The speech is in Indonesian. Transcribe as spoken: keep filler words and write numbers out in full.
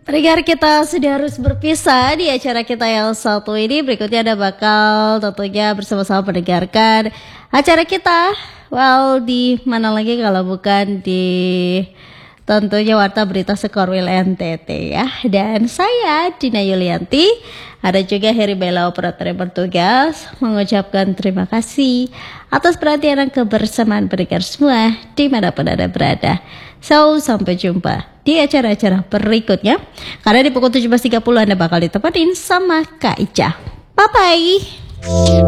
Pendengar, kita sudah harus berpisah di acara kita yang satu ini. Berikutnya Anda bakal tentunya bersama-sama mendengarkan acara kita. Well, di mana lagi kalau bukan di tentunya Warta Berita Sekorwil N T T ya. Dan saya Dina Yulianti, ada juga Heri Bella operator yang bertugas, mengucapkan terima kasih atas perhatian dan kebersamaan pendengar semua dimanapun Anda berada. So, sampai jumpa di acara-acara berikutnya. Karena di pukul tujuh belas tiga puluh Anda bakal ditemenin sama Kak Ica. Bye-bye.